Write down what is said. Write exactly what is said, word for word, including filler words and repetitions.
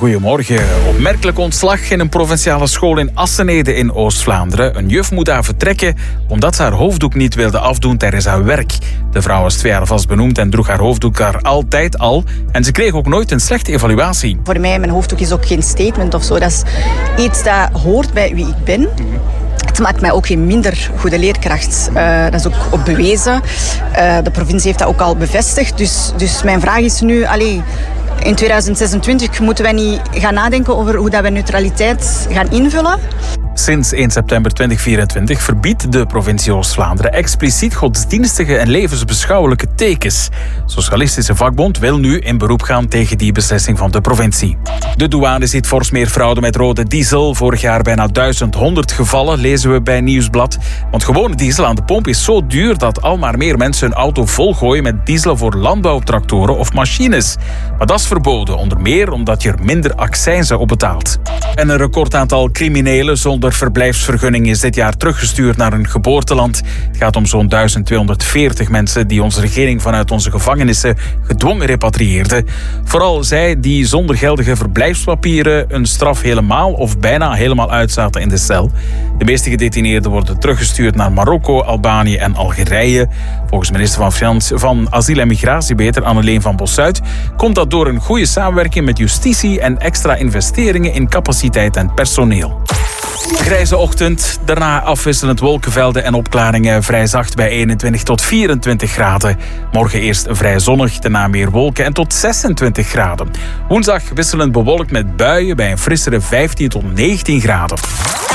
goedemorgen. Opmerkelijk ontslag in een provinciale school in Assenede in Oost-Vlaanderen. Een juf moet daar vertrekken omdat ze haar hoofddoek niet wilde afdoen tijdens haar werk. De vrouw was twee jaar vast benoemd en droeg haar hoofddoek daar altijd al. En ze kreeg ook nooit een slechte evaluatie. Voor mij, mijn hoofddoek is ook geen statement of zo. Dat is iets dat hoort bij wie ik ben. Het maakt mij ook geen minder goede leerkracht. Uh, dat is ook op bewezen. Uh, de provincie heeft dat ook al bevestigd. Dus, dus mijn vraag is nu... Allee, in tweeduizend zesentwintig moeten wij niet gaan nadenken over hoe dat we neutraliteit gaan invullen. Sinds één september tweeduizend vierentwintig verbiedt de provincie Oost-Vlaanderen expliciet godsdienstige en levensbeschouwelijke tekens. Socialistische Vakbond wil nu in beroep gaan tegen die beslissing van de provincie. De douane ziet fors meer fraude met rode diesel. Vorig jaar bijna duizend honderd gevallen, lezen we bij Nieuwsblad. Want gewone diesel aan de pomp is zo duur dat al maar meer mensen hun auto volgooien met diesel voor landbouwtractoren of machines. Maar dat is verboden, onder meer omdat je er minder accijnzen op betaalt. En een recordaantal criminelen zonder verblijfsvergunning is dit jaar teruggestuurd naar hun geboorteland. Het gaat om zo'n duizend tweehonderdveertig mensen die onze regering vanuit onze gevangenissen gedwongen repatrieerde. Vooral zij die zonder geldige verblijfspapieren een straf helemaal of bijna helemaal uitzaten in de cel. De meeste gedetineerden worden teruggestuurd naar Marokko, Albanië en Algerije. Volgens minister van Financiën van Asiel en Migratie, beter Anneleen van Bossuit, komt dat door een goede samenwerking met justitie en extra investeringen in capaciteit en personeel. Grijze ochtend, daarna afwisselend wolkenvelden en opklaringen. Vrij zacht bij eenentwintig tot vierentwintig graden. Morgen eerst vrij zonnig, daarna meer wolken en tot zesentwintig graden. Woensdag wisselend bewolkt met buien bij een frissere vijftien tot negentien graden.